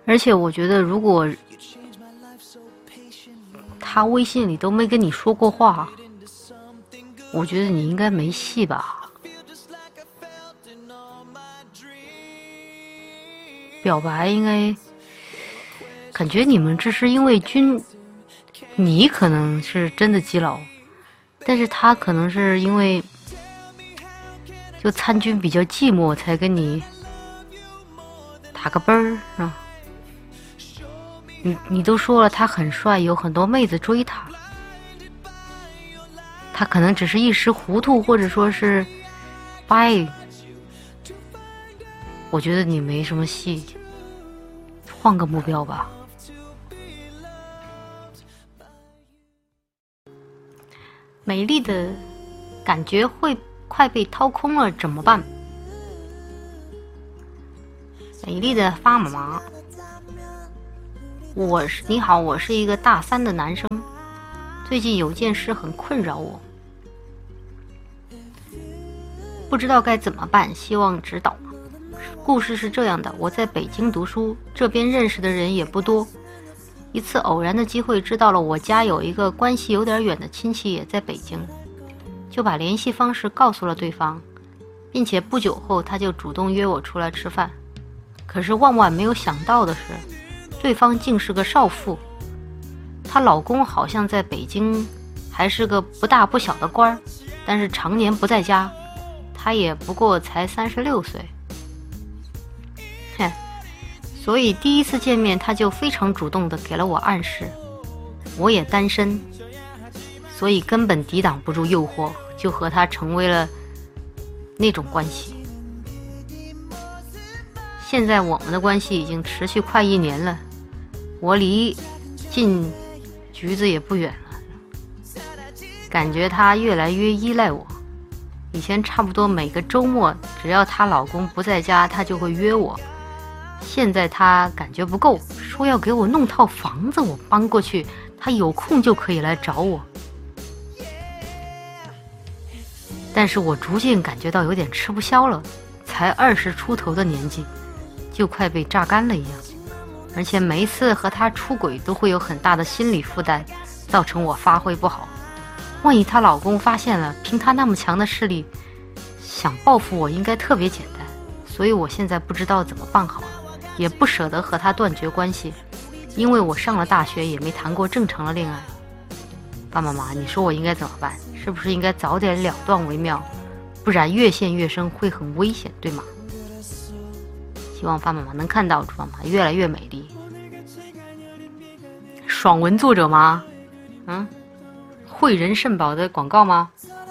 而且我觉得，如果他微信里都没跟你说过话，我觉得你应该没戏吧。表白应该，感觉你们这是因为你可能是真的基佬，但是他可能是因为就参军比较寂寞，才跟你打个啵儿啊。你都说了他很帅，有很多妹子追他，他可能只是一时糊涂，或者说是掰。我觉得你没什么戏，换个目标吧。美丽的感觉会快被掏空了，怎么办？美丽的发妈妈，你好，我是一个大3的男生，最近有件事很困扰我，不知道该怎么办，希望指导。故事是这样的，我在北京读书，这边认识的人也不多。一次偶然的机会知道了我家有一个关系有点远的亲戚也在北京，就把联系方式告诉了对方，并且不久后他就主动约我出来吃饭。可是万万没有想到的是，对方竟是个少妇，她老公好像在北京还是个不大不小的官，但是常年不在家，她也不过才36岁。所以第一次见面他就非常主动地给了我暗示，我也单身，所以根本抵挡不住诱惑，就和他成为了那种关系。现在我们的关系已经持续快1年了，我离进局子也不远了，感觉她越来越依赖我。以前差不多每个周末只要她老公不在家，她就会约我，现在她感觉不够，说要给我弄套房子，我搬过去，她有空就可以来找我。但是我逐渐感觉到有点吃不消了，才20出头的年纪，就快被榨干了一样。而且每一次和她出轨都会有很大的心理负担，造成我发挥不好。万一她老公发现了，凭她那么强的势力，想报复我应该特别简单。所以我现在不知道怎么办好了，也不舍得和她断绝关系，因为我上了大学也没谈过正常的恋爱。爸妈妈，你说我应该怎么办？是不是应该早点了断为妙？不然越陷越深会很危险，对吗？希望爸妈妈能看到爸妈越来越美丽。爽文作者吗？惠人肾宝的广告吗？